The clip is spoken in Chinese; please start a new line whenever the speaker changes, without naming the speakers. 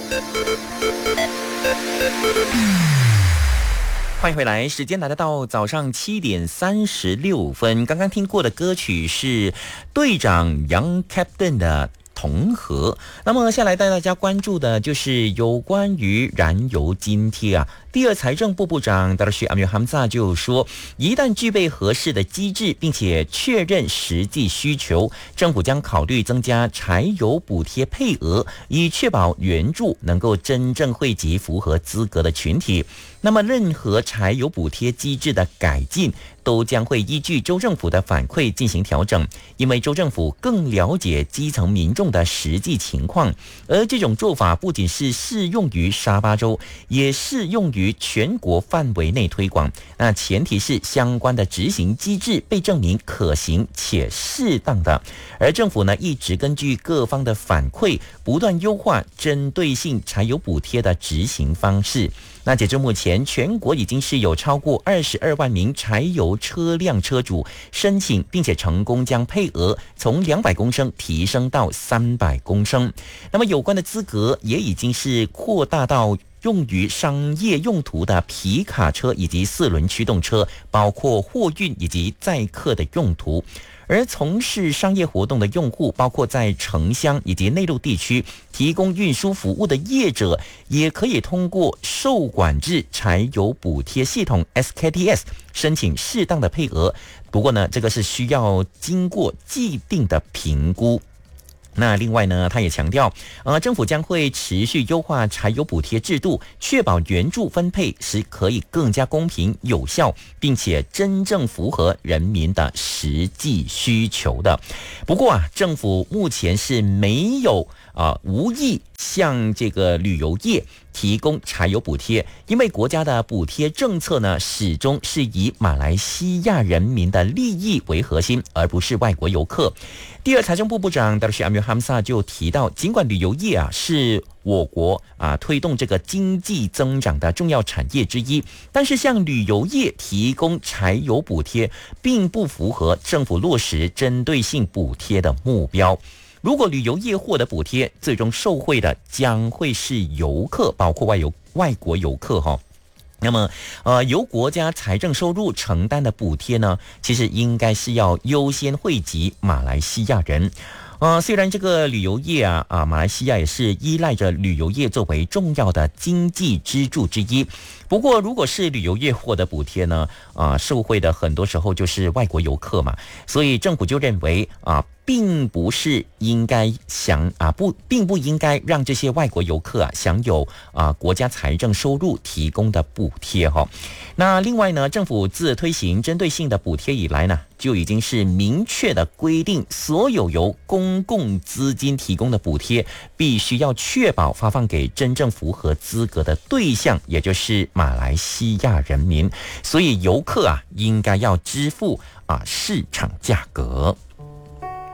欢迎回来，时间来得到早上7:36。刚刚听过的歌曲是队长 Young Captain 的同和。那么下来带大家关注的就是有关于燃油津贴啊。第二财政部部长达尔什阿米尔哈姆萨就说，一旦具备合适的机制，并且确认实际需求，政府将考虑增加柴油补贴配额，以确保援助能够真正惠及符合资格的群体。那么任何柴油补贴机制的改进都将会依据州政府的反馈进行调整，因为州政府更了解基层民众的实际情况。而这种做法不仅是适用于沙巴州，也适用于全国范围内推广。那前提是相关的执行机制被证明可行且适当的。而政府呢，一直根据各方的反馈，不断优化针对性柴油补贴的执行方式。那截至目前，全国已经是有超过22万名柴油车辆车主申请，并且成功将配额从200公升提升到300公升。那么有关的资格也已经是扩大到用于商业用途的皮卡车以及4轮驱动车，包括货运以及载客的用途。而从事商业活动的用户，包括在城乡以及内陆地区提供运输服务的业者，也可以通过受管制柴油补贴系统 SKTS 申请适当的配额。不过呢，这个是需要经过既定的评估。那另外呢，他也强调，政府将会持续优化柴油补贴制度，确保援助分配是可以更加公平有效，并且真正符合人民的实际需求的。不过啊，政府目前是没有无意向这个旅游业提供柴油补贴，因为国家的补贴政策呢，始终是以马来西亚人民的利益为核心，而不是外国游客。第二财政部部长达尔什阿米尔哈姆萨就提到，尽管旅游业是我国推动这个经济增长的重要产业之一，但是向旅游业提供柴油补贴，并不符合政府落实针对性补贴的目标。如果旅游业获得补贴，最终受惠的将会是游客，包括外国游客哈。那么由国家财政收入承担的补贴呢，其实应该是要优先惠及马来西亚人。虽然这个旅游业马来西亚也是依赖着旅游业作为重要的经济支柱之一。不过如果是旅游业获得补贴呢，受惠的很多时候就是外国游客嘛，所以政府就认为并不应该让这些外国游客享有国家财政收入提供的补贴哈。那另外呢，政府自推行针对性的补贴以来呢，就已经是明确的规定，所有由公共资金提供的补贴，必须要确保发放给真正符合资格的对象，也就是马来西亚人民。所以游客应该要支付市场价格。